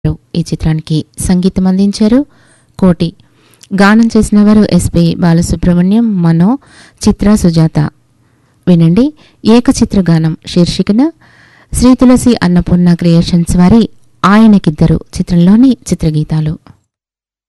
ఈ చిత్రానికి సంగీతం అందించారు కోటి. గానం చేసిన వారు ఎస్పి బాలసుబ్రహ్మణ్యం, మనో, చిత్ర, సుజాత. వినండి ఏకచిత్ర గానం శీర్షికన శ్రీ తులసి అన్నపూర్ణ క్రియేషన్స్ వారి ఆయనకిద్దరు చిత్రంలోని చిత్రగీతాలు.